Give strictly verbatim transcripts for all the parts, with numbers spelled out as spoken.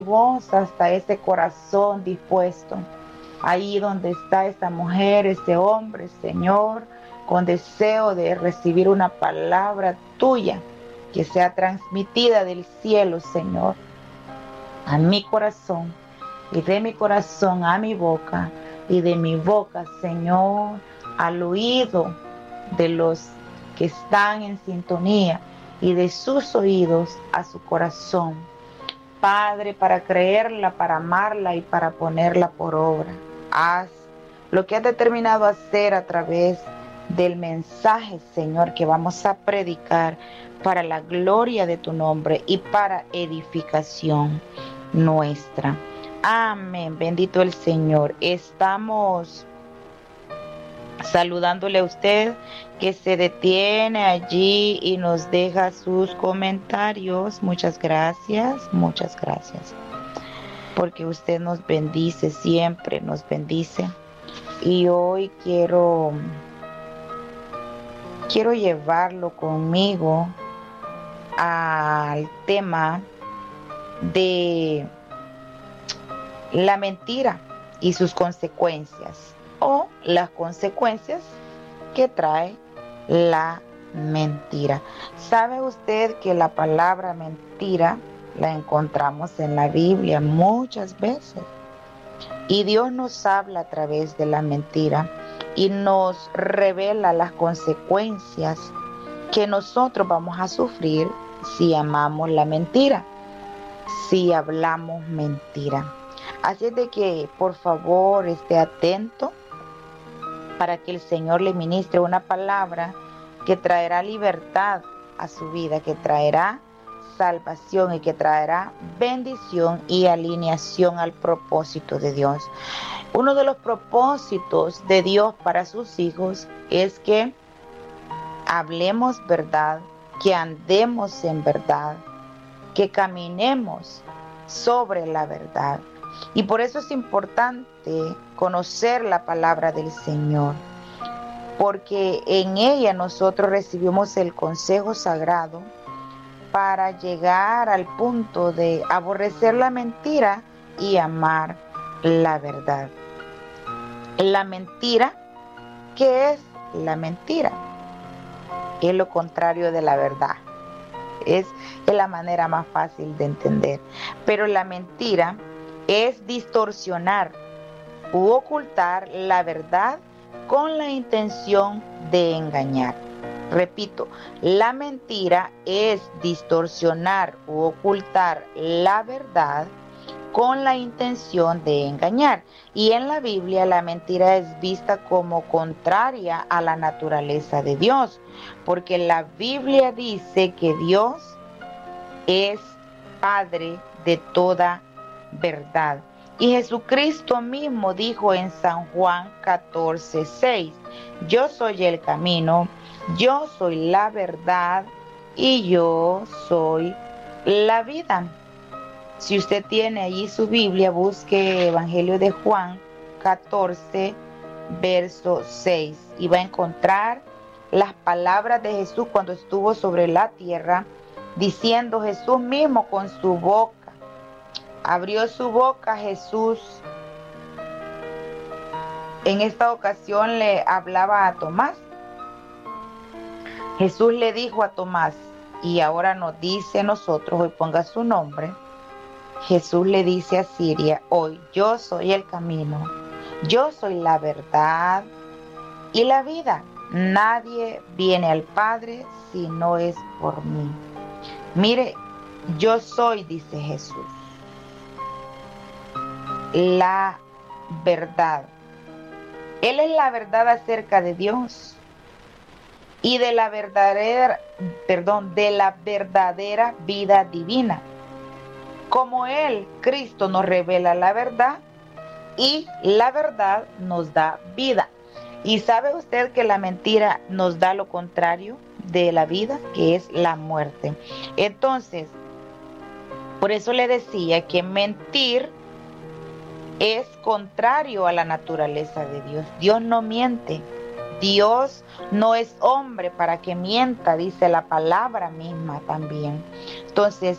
voz hasta ese corazón dispuesto. Ahí donde está esta mujer, este hombre, Señor, con deseo de recibir una palabra tuya que sea transmitida del cielo, Señor, a mi corazón, y de mi corazón a mi boca, y de mi boca, Señor, al oído de los que están en sintonía, y de sus oídos a su corazón. Padre, para creerla, para amarla y para ponerla por obra. Haz lo que has determinado hacer a través del mensaje, Señor, que vamos a predicar para la gloria de tu nombre y para edificación nuestra. Amén. Bendito el Señor. Estamos saludándole a usted que se detiene allí y nos deja sus comentarios. Muchas gracias, muchas gracias. Porque usted nos bendice siempre, nos bendice. Y hoy quiero, quiero llevarlo conmigo al tema de la mentira y sus consecuencias, o las consecuencias que trae la mentira. ¿Sabe usted que la palabra mentira la encontramos en la Biblia muchas veces? Y Dios nos habla a través de la mentira y nos revela las consecuencias que nosotros vamos a sufrir si amamos la mentira, si hablamos mentira. Así es de que, por favor, esté atento para que el Señor le ministre una palabra que traerá libertad a su vida, que traerá salvación y que traerá bendición y alineación al propósito de Dios. Uno de los propósitos de Dios para sus hijos es que hablemos verdad, que andemos en verdad, que caminemos sobre la verdad. Y por eso es importante conocer la palabra del Señor, porque en ella nosotros recibimos el consejo sagrado para llegar al punto de aborrecer la mentira y amar la verdad. La mentira, ¿qué es la mentira? Es lo contrario de la verdad. Es, es la manera más fácil de entender. Pero la mentira es distorsionar u ocultar la verdad con la intención de engañar. Repito, la mentira es distorsionar u ocultar la verdad con la intención de engañar. Y en la Biblia la mentira es vista como contraria a la naturaleza de Dios, porque la Biblia dice que Dios es Padre de toda verdad. Y Jesucristo mismo dijo en San Juan catorce seis, yo soy el camino, yo soy la verdad y yo soy la vida. Si usted tiene allí su Biblia, busque Evangelio de Juan catorce, verso seis, y va a encontrar las palabras de Jesús cuando estuvo sobre la tierra, diciendo Jesús mismo con su boca. Abrió su boca Jesús. En esta ocasión le hablaba a Tomás. Jesús le dijo a Tomás, y ahora nos dice a nosotros, hoy ponga su nombre, Jesús le dice a Siria, hoy yo soy el camino, yo soy la verdad y la vida. Nadie viene al Padre si no es por mí. Mire, yo soy, dice Jesús, la verdad. Él es la verdad acerca de Dios y de la verdadera, perdón, de la verdadera vida divina. Como Él, Cristo, nos revela la verdad y la verdad nos da vida. ¿Y sabe usted que la mentira nos da lo contrario de la vida, que es la muerte? Entonces, por eso le decía que mentir es contrario a la naturaleza de Dios. Dios no miente. Dios no es hombre para que mienta, dice la palabra misma también. Entonces,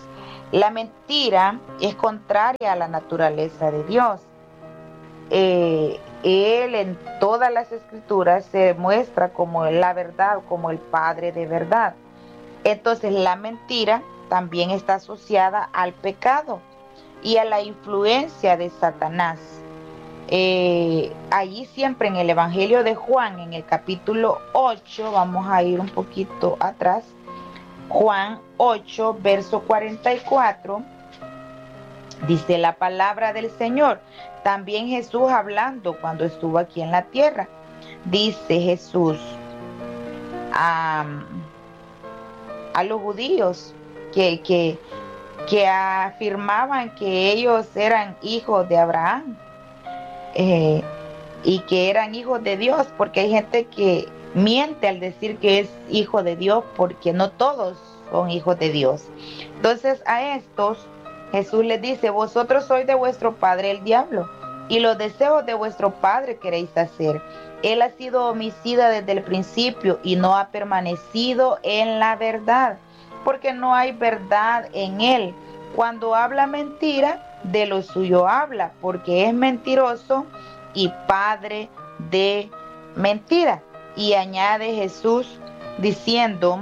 La mentira es contraria a la naturaleza de Dios. Eh, él en todas las escrituras se muestra como la verdad, como el Padre de verdad. Entonces la mentira también está asociada al pecado y a la influencia de Satanás. Eh, allí siempre en el Evangelio de Juan, en el capítulo ocho, vamos a ir un poquito atrás, Juan ocho, verso cuarenta y cuatro, dice la palabra del Señor. También Jesús hablando cuando estuvo aquí en la tierra. Dice Jesús a, a los judíos que, que, que afirmaban que ellos eran hijos de Abraham eh, y que eran hijos de Dios, porque hay gente que miente al decir que es hijo de Dios, porque no todos son hijos de Dios. Entonces a estos Jesús les dice: vosotros sois de vuestro padre el diablo, y los deseos de vuestro padre queréis hacer. Él ha sido homicida desde el principio y no ha permanecido en la verdad, porque no hay verdad en él. Cuando habla mentira, de lo suyo habla, porque es mentiroso y padre de mentira. Y añade Jesús diciendo: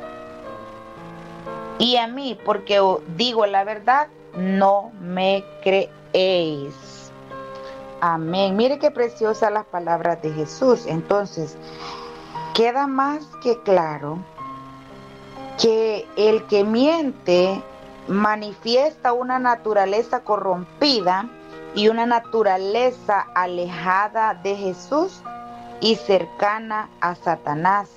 y a mí, porque digo la verdad, no me creéis. Amén. Mire qué preciosas las palabras de Jesús. Entonces, queda más que claro que el que miente manifiesta una naturaleza corrompida y una naturaleza alejada de Jesús y cercana a Satanás.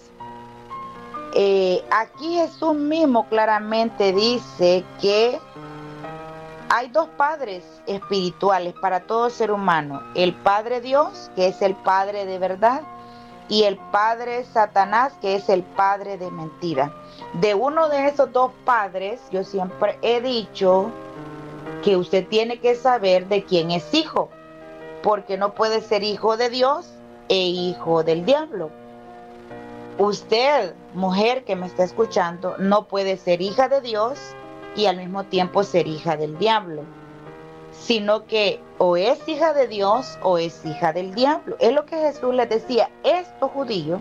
Eh, aquí Jesús mismo claramente dice que hay dos padres espirituales para todo ser humano: el Padre Dios, que es el Padre de verdad, y el Padre Satanás, que es el Padre de mentira. De uno de esos dos padres, yo siempre he dicho que usted tiene que saber de quién es hijo, porque no puede ser hijo de Dios e hijo del diablo. Usted, mujer que me está escuchando, no puede ser hija de Dios y al mismo tiempo ser hija del diablo, sino que o es hija de Dios o es hija del diablo. Es lo que Jesús les decía. Estos judíos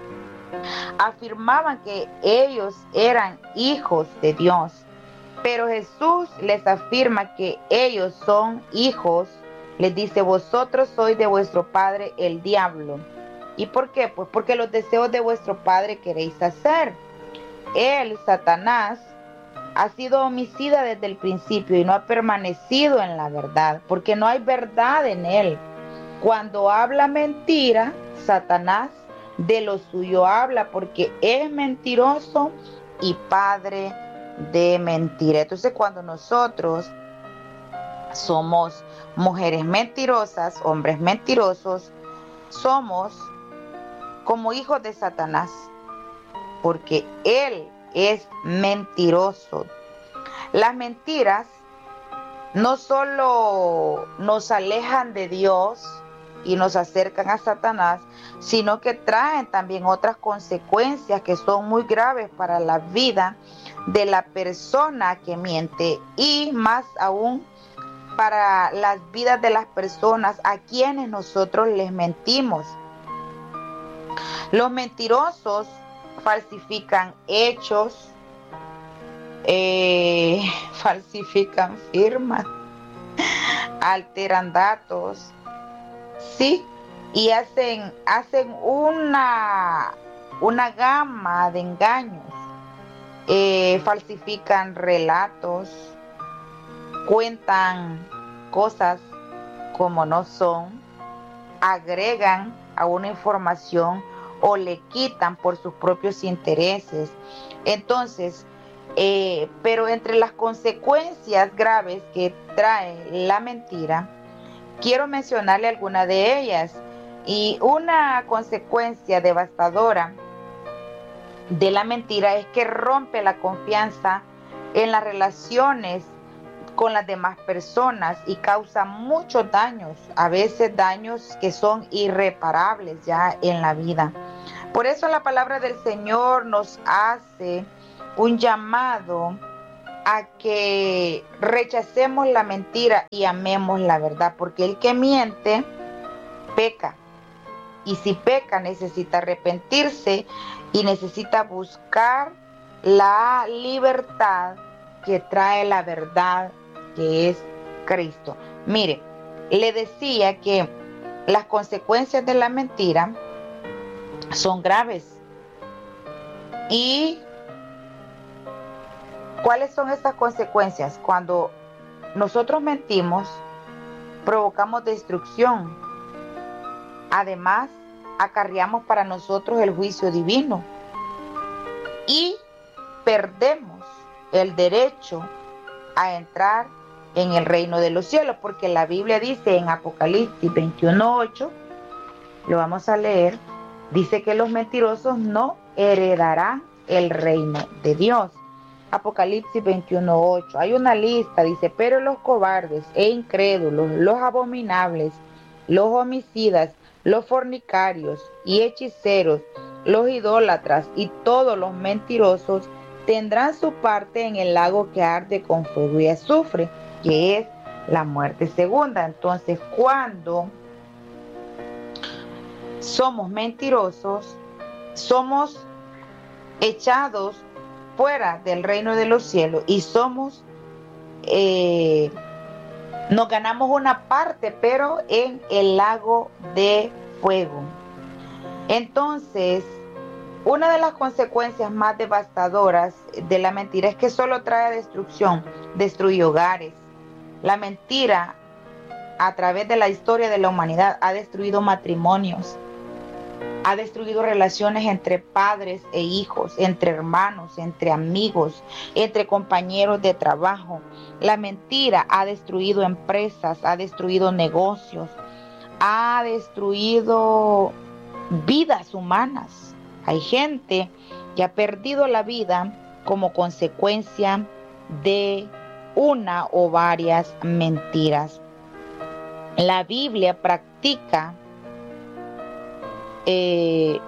afirmaban que ellos eran hijos de Dios, pero Jesús les afirma que ellos son hijos. Les dice: vosotros sois de vuestro padre el diablo. ¿Y por qué? Pues porque los deseos de vuestro padre queréis hacer. Él, Satanás, ha sido homicida desde el principio y no ha permanecido en la verdad, porque no hay verdad en él. Cuando habla mentira, Satanás de lo suyo habla, porque es mentiroso y padre de mentira. Entonces, cuando nosotros somos mujeres mentirosas, hombres mentirosos, somos como hijos de Satanás, porque él es mentiroso. Las mentiras no solo nos alejan de Dios y nos acercan a Satanás, sino que traen también otras consecuencias que son muy graves para la vida de la persona que miente, y más aún para las vidas de las personas a quienes nosotros les mentimos. Los mentirosos falsifican hechos, eh, falsifican firmas, alteran datos, sí, y hacen, hacen una, una gama de engaños, eh, falsifican relatos, cuentan cosas como no son, agregan a una información o le quitan por sus propios intereses. Entonces, eh, pero entre las consecuencias graves que trae la mentira, quiero mencionarle algunas de ellas. Y una consecuencia devastadora de la mentira es que rompe la confianza en las relaciones con las demás personas y causa muchos daños, a veces daños que son irreparables ya en la vida. Por eso la palabra del Señor nos hace un llamado a que rechacemos la mentira y amemos la verdad, porque el que miente, peca. Y si peca, necesita arrepentirse y necesita buscar la libertad que trae la verdad, que es Cristo. Mire, le decía que las consecuencias de la mentira son graves. ¿Y cuáles son estas consecuencias? Cuando nosotros mentimos, provocamos destrucción. Además, acarreamos para nosotros el juicio divino y perdemos el derecho a entrar en el reino de los cielos, porque la Biblia dice en Apocalipsis veintiuno ocho, lo vamos a leer, dice que los mentirosos no heredarán el reino de Dios. Apocalipsis veintiuno ocho, hay una lista, dice, pero los cobardes e incrédulos, los abominables, los homicidas, los fornicarios y hechiceros, los idólatras y todos los mentirosos tendrán su parte en el lago que arde con fuego y azufre, que es la muerte segunda. Entonces, cuando somos mentirosos, somos echados fuera del reino de los cielos y somos, eh, nos ganamos una parte, pero en el lago de fuego. Entonces, una de las consecuencias más devastadoras de la mentira es que solo trae destrucción, destruye hogares. La mentira, a través de la historia de la humanidad, ha destruido matrimonios, ha destruido relaciones entre padres e hijos, entre hermanos, entre amigos, entre compañeros de trabajo. La mentira ha destruido empresas, ha destruido negocios, ha destruido vidas humanas. Hay gente que ha perdido la vida como consecuencia de una o varias mentiras. La Biblia practica eh,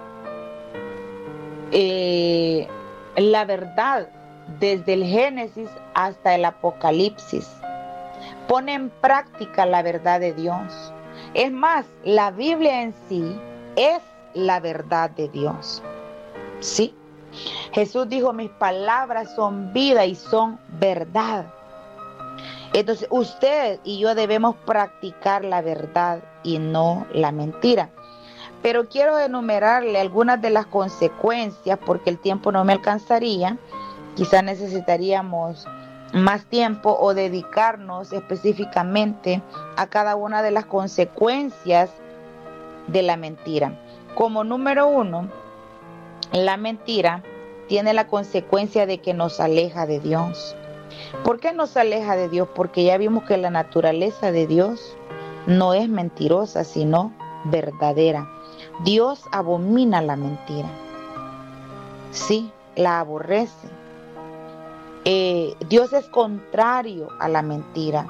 eh, la verdad desde el Génesis hasta el Apocalipsis. Pone en práctica la verdad de Dios. Es más, la Biblia en sí es la verdad de Dios. Sí. Jesús dijo, mis palabras son vida y son verdad. Entonces, usted y yo debemos practicar la verdad y no la mentira. Pero quiero enumerarle algunas de las consecuencias porque el tiempo no me alcanzaría. Quizás necesitaríamos más tiempo o dedicarnos específicamente a cada una de las consecuencias de la mentira. Como número uno, la mentira tiene la consecuencia de que nos aleja de Dios. ¿Por qué nos aleja de Dios? Porque ya vimos que la naturaleza de Dios no es mentirosa, sino verdadera. Dios abomina la mentira. Sí, la aborrece. Eh, Dios es contrario a la mentira.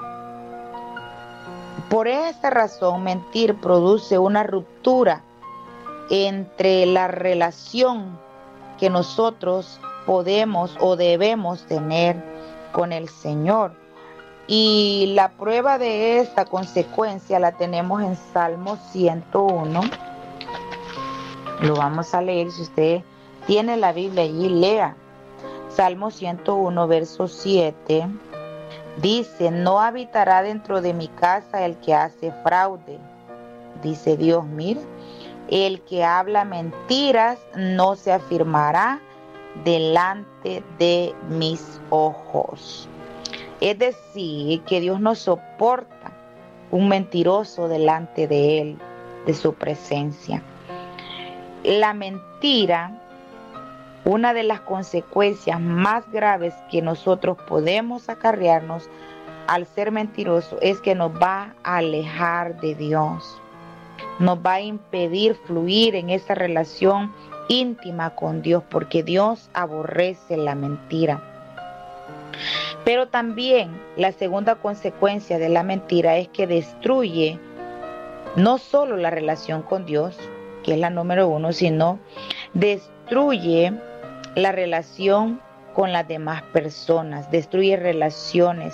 Por esta razón, mentir produce una ruptura entre la relación que nosotros podemos o debemos tener con el Señor. Y la prueba de esta consecuencia la tenemos en Salmo ciento uno. Lo vamos a leer. Si usted tiene la Biblia allí, lea. Salmo ciento uno, verso siete. Dice, no habitará dentro de mi casa el que hace fraude. Dice Dios, mire, el que habla mentiras no se afirmará delante de mis ojos. Es decir, que Dios no soporta un mentiroso delante de Él, de su presencia. La mentira, una de las consecuencias más graves que nosotros podemos acarrearnos al ser mentiroso es que nos va a alejar de Dios. Nos va a impedir fluir en esa relación íntima con Dios, porque Dios aborrece la mentira. Pero también la segunda consecuencia de la mentira es que destruye no solo la relación con Dios, que es la número uno, sino destruye la relación con las demás personas, destruye relaciones,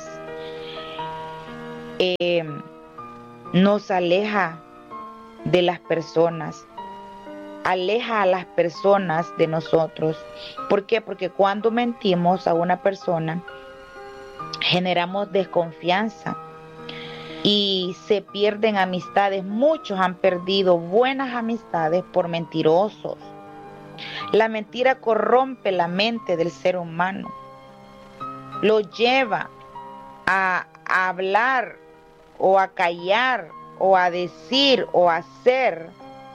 eh, nos aleja de las personas, aleja a las personas de nosotros. ¿Por qué? Porque cuando mentimos a una persona, generamos desconfianza y se pierden amistades. Muchos han perdido buenas amistades por mentirosos. La mentira corrompe la mente del ser humano, lo lleva a, a hablar o a callar o a decir o a hacer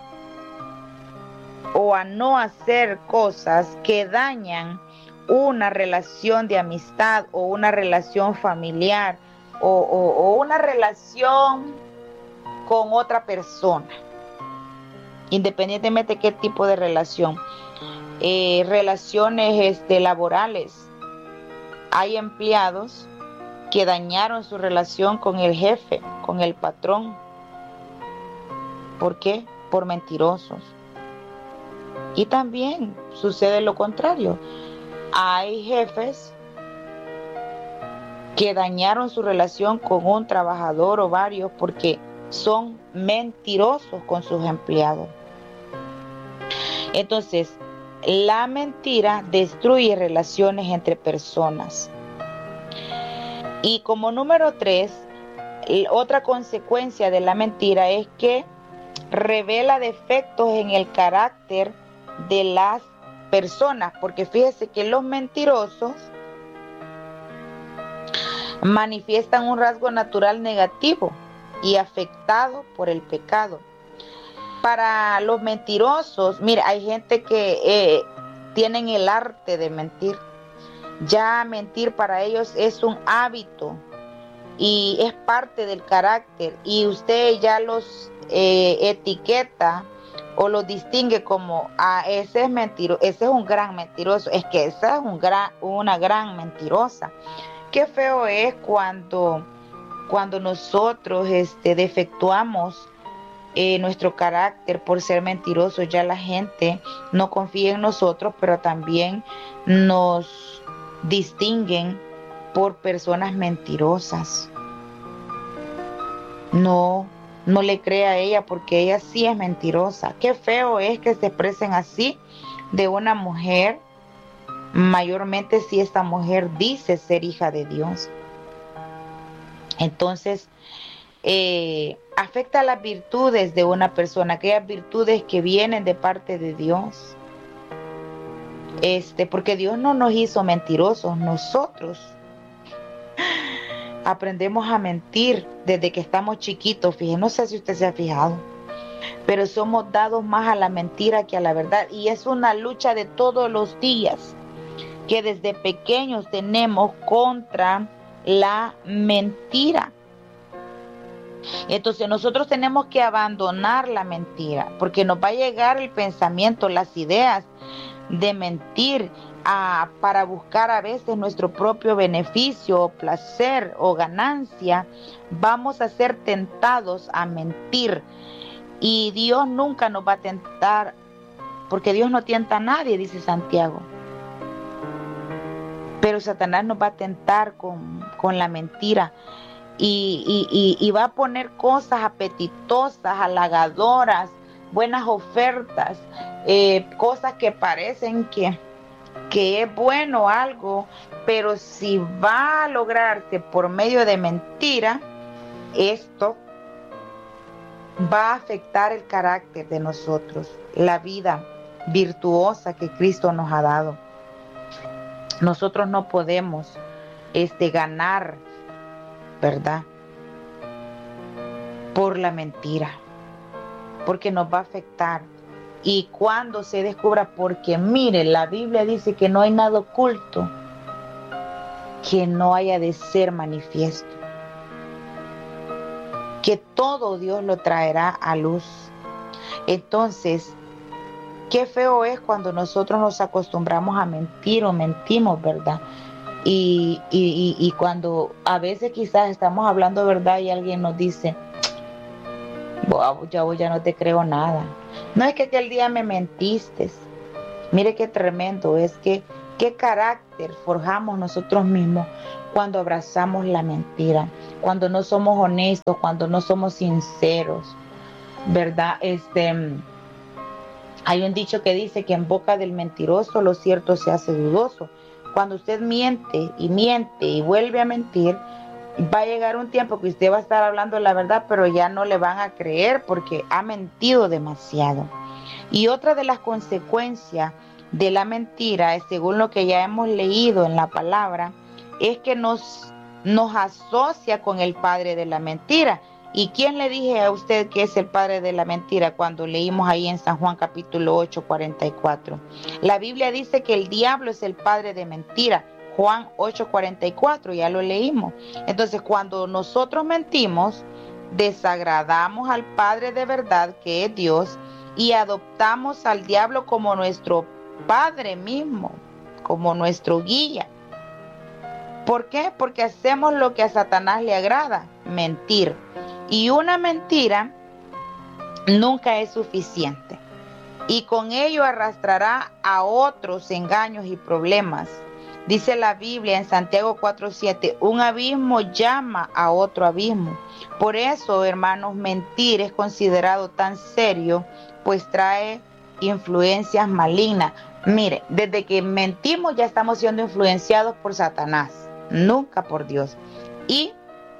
o a no hacer cosas que dañan una relación de amistad o una relación familiar o, o, o una relación con otra persona, independientemente de qué tipo de relación. Eh, relaciones este, laborales. Hay empleados que dañaron su relación con el jefe, con el patrón. ¿Por qué? Por mentirosos. Y también sucede lo contrario. Hay jefes que dañaron su relación con un trabajador o varios porque son mentirosos con sus empleados. Entonces, la mentira destruye relaciones entre personas. Y como número tres, otra consecuencia de la mentira es que revela defectos en el carácter de las personas, porque fíjese que los mentirosos manifiestan un rasgo natural negativo y afectado por el pecado. Para los mentirosos, mira, hay gente que eh, tienen el arte de mentir. Ya mentir para ellos es un hábito y es parte del carácter, y usted ya los eh, etiqueta o los distingue como ah, ese es mentiroso, ese es un gran mentiroso, es que esa es un gran, una gran mentirosa. Qué feo es cuando, cuando nosotros este, defectuamos Eh, nuestro carácter por ser mentirosos. Ya la gente no confía en nosotros, pero también nos distinguen por personas mentirosas. No, no le crea a ella porque ella sí es mentirosa. Qué feo es que se expresen así de una mujer, mayormente si esta mujer dice ser hija de Dios. Entonces, Eh, afecta las virtudes de una persona, aquellas virtudes que vienen de parte de Dios. Este, porque Dios no nos hizo mentirosos, nosotros aprendemos a mentir desde que estamos chiquitos. Fíjense, no sé si usted se ha fijado, pero somos dados más a la mentira que a la verdad, y es una lucha de todos los días que desde pequeños tenemos contra la mentira. Entonces nosotros tenemos que abandonar la mentira, porque nos va a llegar el pensamiento, las ideas de mentir a, para buscar a veces nuestro propio beneficio o placer o ganancia. Vamos a ser tentados a mentir, y Dios nunca nos va a tentar, porque Dios no tienta a nadie, dice Santiago. Pero Satanás nos va a tentar con, con la mentira. Y, y, y, y va a poner cosas apetitosas, halagadoras, buenas ofertas, eh, cosas que parecen que, que es bueno algo, pero si va a lograrse por medio de mentira, esto va a afectar el carácter de nosotros, la vida virtuosa que Cristo nos ha dado. Nosotros no podemos este, ganar, ¿verdad?, por la mentira, porque nos va a afectar. Y cuando se descubra, porque mire, la Biblia dice que no hay nada oculto que no haya de ser manifiesto, que todo Dios lo traerá a luz. Entonces, qué feo es cuando nosotros nos acostumbramos a mentir o mentimos, ¿verdad? Y, y, y, y cuando a veces quizás estamos hablando verdad y alguien nos dice, wow, ya, ya no te creo nada. No es que aquel día me mentiste. Mire qué tremendo, es que, ¿Qué carácter forjamos nosotros mismos cuando abrazamos la mentira? Cuando no somos honestos, cuando no somos sinceros, ¿verdad? Este, hay un dicho que dice que en boca del mentiroso lo cierto se hace dudoso. Cuando usted miente y miente y vuelve a mentir, va a llegar un tiempo que usted va a estar hablando la verdad, pero ya no le van a creer porque ha mentido demasiado. Y otra de las consecuencias de la mentira, según lo que ya hemos leído en la palabra, es que nos, nos asocia con el padre de la mentira. ¿Y quién le dije a usted que es el padre de la mentira cuando leímos ahí en San Juan capítulo ocho, cuarenta y cuatro? La Biblia dice que el diablo es el padre de mentira. Juan ocho, cuarenta y cuatro, ya lo leímos. Entonces, cuando nosotros mentimos, desagradamos al Padre de verdad, que es Dios, y adoptamos al diablo como nuestro Padre mismo, como nuestro guía. ¿Por qué? Porque hacemos lo que a Satanás le agrada, mentir. Y una mentira nunca es suficiente. Y con ello arrastrará a otros engaños y problemas. Dice la Biblia en Santiago cuatro siete, un abismo llama a otro abismo. Por eso, hermanos, mentir es considerado tan serio, pues trae influencias malignas. Mire, desde que mentimos ya estamos siendo influenciados por Satanás, nunca por Dios. Y,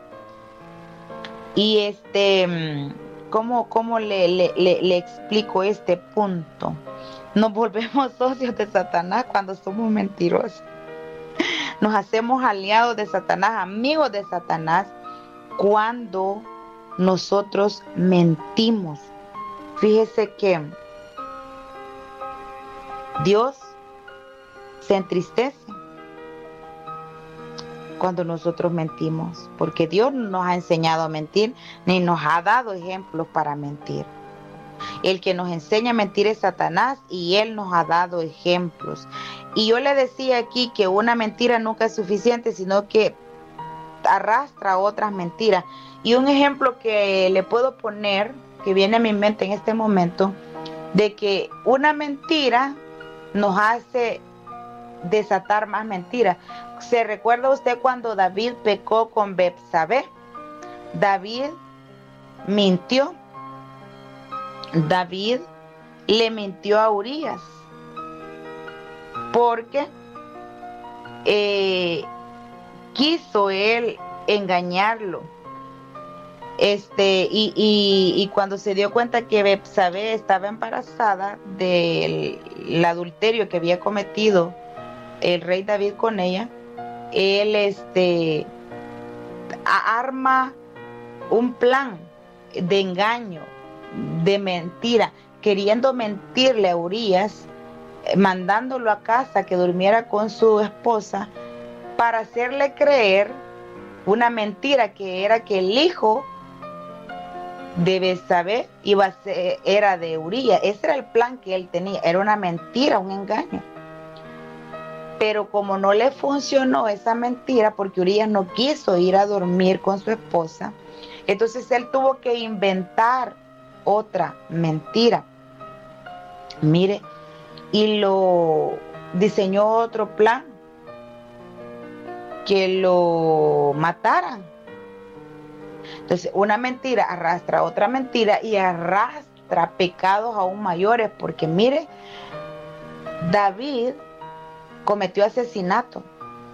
y este, ¿cómo, cómo le, le, le, le explico este punto? Nos volvemos socios de Satanás cuando somos mentirosos. Nos hacemos aliados de Satanás, amigos de Satanás, cuando nosotros mentimos. Fíjese que Dios se entristece cuando nosotros mentimos, porque Dios no nos ha enseñado a mentir, ni nos ha dado ejemplos para mentir. El que nos enseña a mentir es Satanás y él nos ha dado ejemplos. Y yo le decía aquí que una mentira nunca es suficiente, sino que arrastra otras mentiras. Y un ejemplo que le puedo poner, que viene a mi mente en este momento, de que una mentira nos hace desatar más mentiras. ¿Se recuerda usted cuando David pecó con Betsabé? David mintió. David le mintió a Urías porque eh, quiso él engañarlo. Este, y, y, y cuando se dio cuenta que Betsabé estaba embarazada del el adulterio que había cometido el rey David con ella, él este, arma un plan de engaño, de mentira, queriendo mentirle a Urías, mandándolo a casa que durmiera con su esposa para hacerle creer una mentira, que era que el hijo de Betsabé iba a ser, era de Urías. Ese era el plan que él tenía, era una mentira, un engaño. Pero como no le funcionó esa mentira, porque Urías no quiso ir a dormir con su esposa, entonces él tuvo que inventar otra mentira. Mire, y lo diseñó otro plan, que lo mataran. Entonces, una mentira arrastra otra mentira y arrastra pecados aún mayores, porque mire, David cometió asesinato.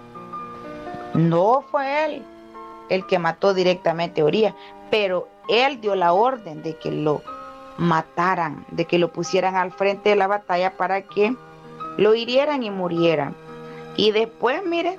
No fue él el que mató directamente a Urías, pero él dio la orden de que lo mataran, de que lo pusieran al frente de la batalla para que lo hirieran y murieran. Y después, mire,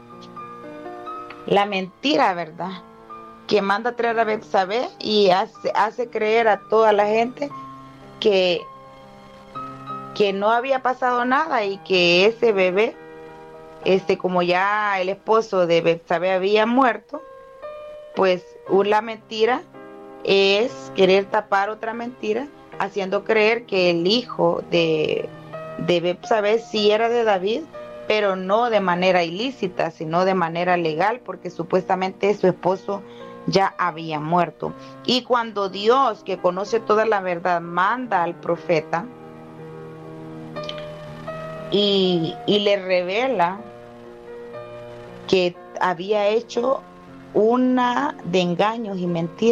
la mentira, ¿verdad?, que manda a traer a Betsabé y hace, hace creer a toda la gente que, que no había pasado nada y que ese bebé, este, como ya el esposo de Betsabé había muerto, pues una mentira es querer tapar otra mentira, haciendo creer que el hijo de, de Betsabé sí era de David, pero no de manera ilícita, sino de manera legal, porque supuestamente su esposo ya había muerto. Y cuando Dios, que conoce toda la verdad, manda al profeta, y, y le revela que había hecho una de engaños y mentiras